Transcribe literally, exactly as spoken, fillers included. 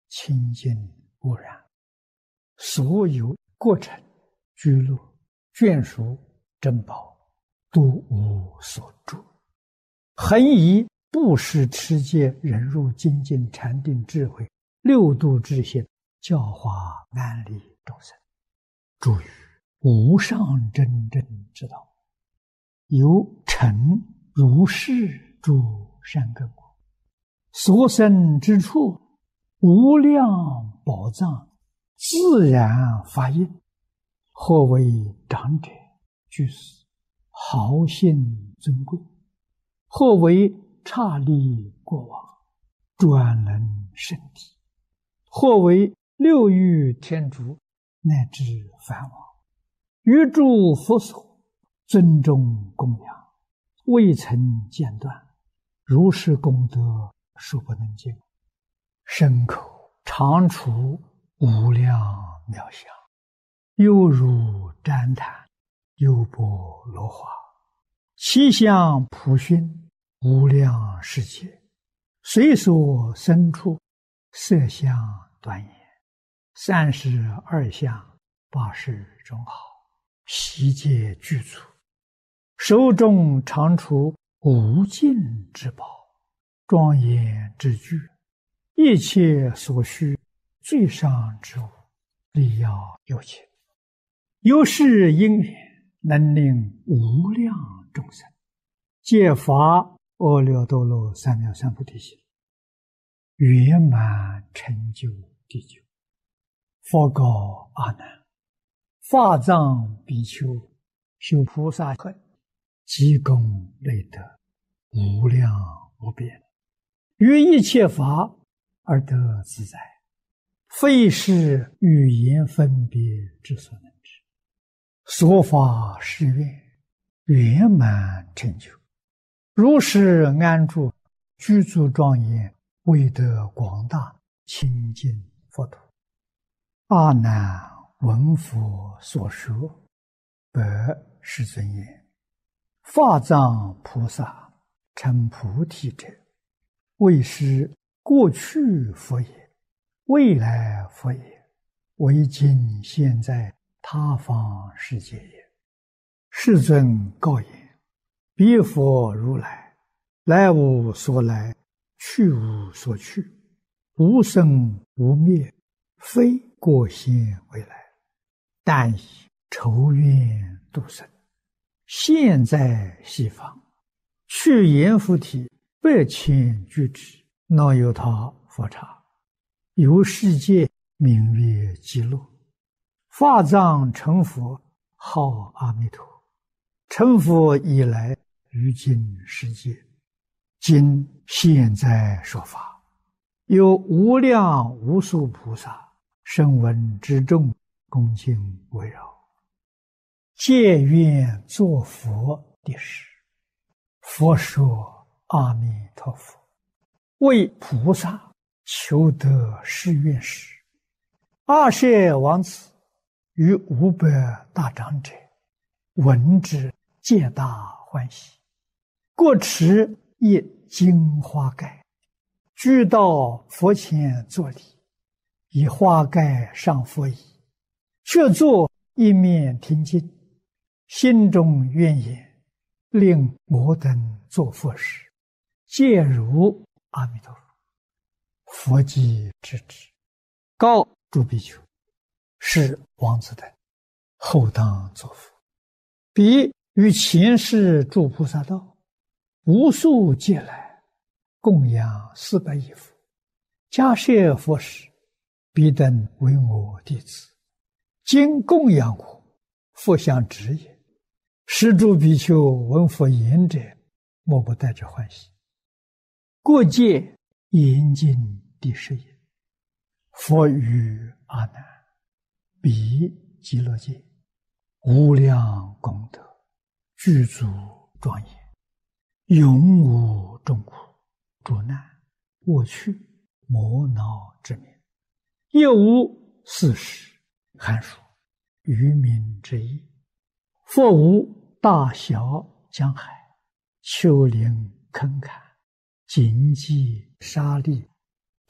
清净无染，所有过程、居录、眷属、珍宝，都无所住。恒以布施、持戒、忍辱、精进、禅定、智慧六度之心，教化安利众生，助于无上真正之道，由成如是诸善根果，所生之处，无量宝藏自然发应。或为长者、居士、豪信尊贵；或为刹利过往、专能圣体；或为六欲天竺乃至梵王，于诸佛所尊重供养，未曾间断，如是功德数不能尽，身口常处无量妙相，犹如旃檀，优波罗花，其相普熏无量世界，随所生处，色相端严，三十二相，八十种好，悉皆具足，手中常处无尽之宝，庄严之具，一切所需最上之物，力要有情。由是因缘，能令无量众生皆发阿耨多罗三藐三菩提心，圆满成就地久。佛告阿难：法藏比丘修菩萨恨，积功累德，无量无边，于一切法而得自在，非是语言分别之所能知。所发誓愿，圆满成就，如是安住，居住庄严，为得广大清净佛土。阿难闻佛所说，白世尊言：法藏菩萨成菩提者，为是过去佛也，未来佛也，为今现在他方世界也。世尊告言：彼佛如来，来无所来，去无所去，无生无灭，非过现未来，但以仇怨度生，现在西方，去阎浮提百千俱胝，那由他佛刹，由世界名曰极乐。法藏成佛，号阿弥陀。成佛以来，于今世界，今现在说法，有无量无数菩萨声闻之众，恭敬围绕，皆愿作佛的事。佛说：阿弥陀佛，为菩萨求得誓愿时，阿舍王子与五百大长者闻之，皆大欢喜，各持一金花盖，俱到佛前作礼，以花盖上佛椅，却坐一面听经，心中愿言：令我等作佛时，皆如阿弥陀佛。佛即知之，告诸比丘：是王子等后当作佛。彼于前世诸菩萨道，无数劫来，供养四百亿佛，迦叶佛时，彼等为我弟子，今供养我，佛相指也。是诸比丘闻佛言者，莫不带着欢喜。过界严禁第十也。佛语阿难：彼极乐界无量功德，具足庄严，永无众苦、诸难、过去、磨恼之名，亦无四时、寒暑、愚民之意。佛无大小江海、丘陵坑坎、荆棘沙砾、